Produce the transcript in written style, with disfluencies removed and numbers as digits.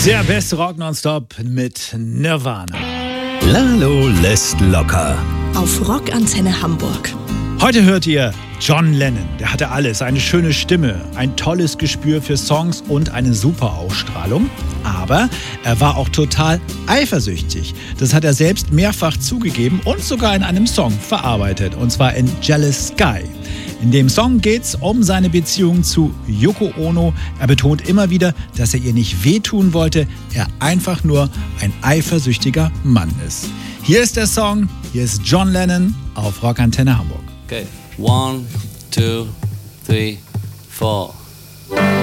Der beste Rock nonstop mit Nirvana. Lalo lässt locker. Auf Rockantenne Hamburg. Heute hört ihr John Lennon. Der hatte alles. Eine schöne Stimme, ein tolles Gespür für Songs und eine super Ausstrahlung. Aber er war auch total eifersüchtig. Das hat er selbst mehrfach zugegeben und sogar in einem Song verarbeitet. Und zwar in Jealous Sky. In dem Song geht's um seine Beziehung zu Yoko Ono. Er betont immer wieder, dass er ihr nicht wehtun wollte, er einfach nur ein eifersüchtiger Mann ist. Hier ist der Song, hier ist John Lennon auf Rockantenne Hamburg. Okay, 1, 2, 3, 4.